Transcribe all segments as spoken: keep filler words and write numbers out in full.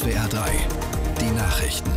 S W R drei, die Nachrichten.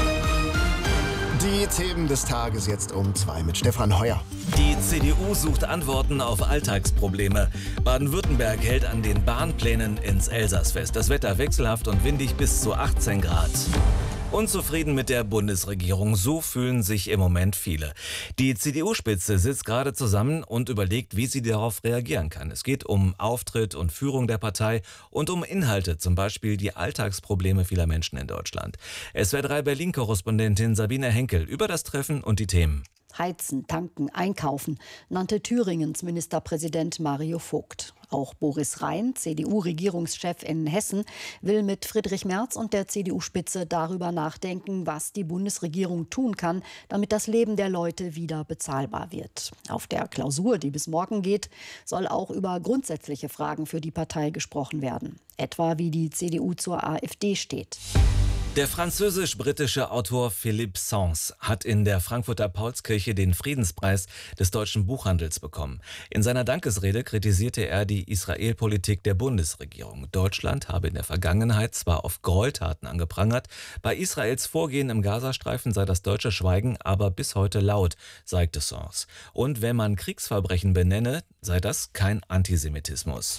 Die Themen des Tages jetzt um zwei mit Stefan Heuer. Die C D U sucht Antworten auf Alltagsprobleme. Baden-Württemberg hält an den Bahnplänen ins Elsass fest. Das Wetter wechselhaft und windig bis zu achtzehn Grad. Unzufrieden mit der Bundesregierung, so fühlen sich im Moment viele. Die C D U-Spitze sitzt gerade zusammen und überlegt, wie sie darauf reagieren kann. Es geht um Auftritt und Führung der Partei und um Inhalte, zum Beispiel die Alltagsprobleme vieler Menschen in Deutschland. S W R drei Berlin-Korrespondentin Sabine Henkel über das Treffen und die Themen. Heizen, tanken, einkaufen, nannte Thüringens Ministerpräsident Mario Vogt. Auch Boris Rhein, C D U-Regierungschef in Hessen, will mit Friedrich Merz und der C D U-Spitze darüber nachdenken, was die Bundesregierung tun kann, damit das Leben der Leute wieder bezahlbar wird. Auf der Klausur, die bis morgen geht, soll auch über grundsätzliche Fragen für die Partei gesprochen werden. Etwa wie die C D U zur AfD steht. Der französisch-britische Autor Philippe Sands hat in der Frankfurter Paulskirche den Friedenspreis des deutschen Buchhandels bekommen. In seiner Dankesrede kritisierte er die Israel-Politik der Bundesregierung. Deutschland habe in der Vergangenheit zwar auf Gräueltaten angeprangert, bei Israels Vorgehen im Gazastreifen sei das deutsche Schweigen aber bis heute laut, sagte Sands. Und wenn man Kriegsverbrechen benenne, sei das kein Antisemitismus.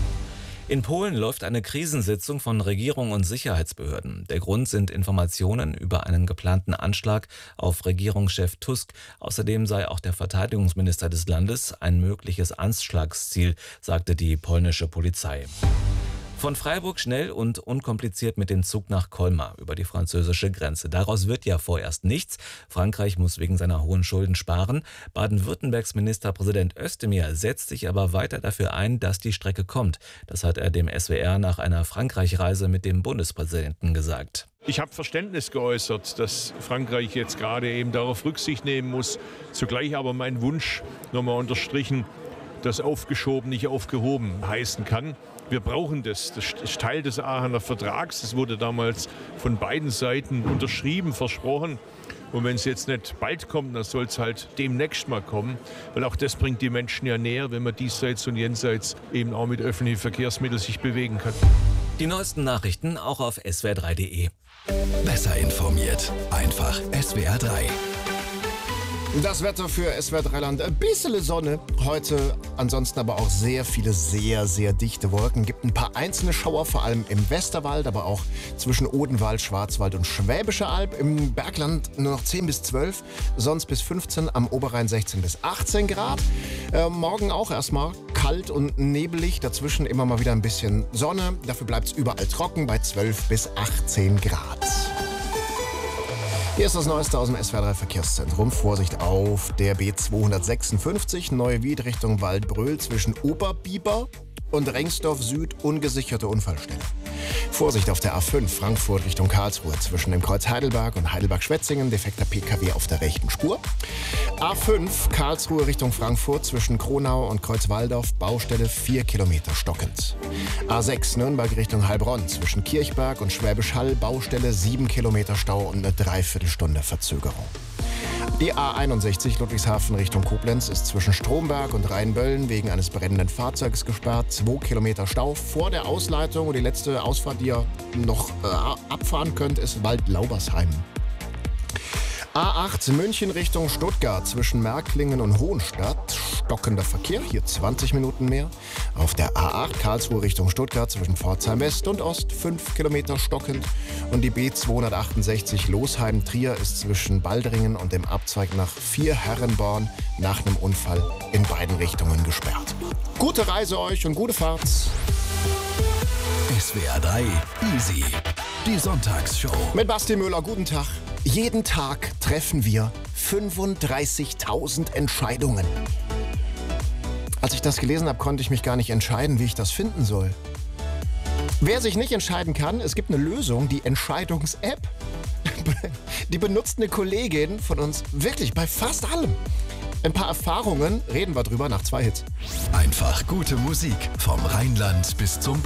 In Polen läuft eine Krisensitzung von Regierung und Sicherheitsbehörden. Der Grund sind Informationen über einen geplanten Anschlag auf Regierungschef Tusk. Außerdem sei auch der Verteidigungsminister des Landes ein mögliches Anschlagsziel, sagte die polnische Polizei. Von Freiburg schnell und unkompliziert mit dem Zug nach Colmar über die französische Grenze. Daraus wird ja vorerst nichts. Frankreich muss wegen seiner hohen Schulden sparen. Baden-Württembergs Ministerpräsident Özdemir setzt sich aber weiter dafür ein, dass die Strecke kommt. Das hat er dem S W R nach einer Frankreich-Reise mit dem Bundespräsidenten gesagt. Ich habe Verständnis geäußert, dass Frankreich jetzt gerade eben darauf Rücksicht nehmen muss. Zugleich aber mein Wunsch nochmal unterstrichen, dass aufgeschoben nicht aufgehoben heißen kann. Wir brauchen das. Das ist Teil des Aachener Vertrags. Das wurde damals von beiden Seiten unterschrieben, versprochen. Und wenn es jetzt nicht bald kommt, dann soll es halt demnächst mal kommen. Weil auch das bringt die Menschen ja näher, wenn man diesseits und jenseits eben auch mit öffentlichen Verkehrsmitteln sich bewegen kann. Die neuesten Nachrichten auch auf S W R drei punkt de. Besser informiert. Einfach S W R drei. Das Wetter für S W R drei Land. Ein bisschen Sonne heute, ansonsten aber auch sehr viele sehr, sehr dichte Wolken. Gibt ein paar einzelne Schauer, vor allem im Westerwald, aber auch zwischen Odenwald, Schwarzwald und Schwäbische Alb. Im Bergland nur noch zehn bis zwölf, sonst bis fünfzehn, am Oberrhein sechzehn bis achtzehn Grad. Äh, morgen auch erstmal kalt und nebelig, dazwischen immer mal wieder ein bisschen Sonne. Dafür bleibt es überall trocken bei zwölf bis achtzehn Grad. Hier ist das Neueste aus dem S W R drei Verkehrszentrum. Vorsicht auf der B zweihundertsechsundfünfzig, Neuwied Richtung Waldbröl zwischen Oberbiber und Rengsdorf Süd, ungesicherte Unfallstelle. Vorsicht auf der A fünf, Frankfurt Richtung Karlsruhe zwischen dem Kreuz Heidelberg und Heidelberg-Schwetzingen, defekter P K W auf der rechten Spur. A fünf, Karlsruhe Richtung Frankfurt zwischen Kronau und Kreuz Walldorf, Baustelle vier Kilometer stockend. A sechs, Nürnberg Richtung Heilbronn zwischen Kirchberg und Schwäbisch Hall, Baustelle sieben Kilometer Stau und eine Dreiviertelstunde Verzögerung. Die A einundsechzig Ludwigshafen Richtung Koblenz ist zwischen Stromberg und Rheinböllen wegen eines brennenden Fahrzeugs gesperrt. zwei Kilometer Stau vor der Ausleitung und die letzte Ausfahrt, die ihr noch äh, abfahren könnt, ist Waldlaubersheim. A acht München Richtung Stuttgart zwischen Märklingen und Hohenstadt. Stockender Verkehr, hier zwanzig Minuten mehr. Auf der A acht Karlsruhe Richtung Stuttgart zwischen Pforzheim West und Ost fünf Kilometer stockend. Und die B zweihundertachtundsechzig Losheim-Trier ist zwischen Baldringen und dem Abzweig nach Vierherrenborn nach einem Unfall in beiden Richtungen gesperrt. Gute Reise euch und gute Fahrt. S W R drei Easy. Die Sonntagsshow. Mit Basti Müller, guten Tag. Jeden Tag treffen wir fünfunddreißigtausend Entscheidungen. Als ich das gelesen habe, konnte ich mich gar nicht entscheiden, wie ich das finden soll. Wer sich nicht entscheiden kann, es gibt eine Lösung, die Entscheidungs-App. Die benutzt eine Kollegin von uns wirklich bei fast allem. Ein paar Erfahrungen, reden wir drüber nach zwei Hits. Einfach gute Musik vom Rheinland bis zum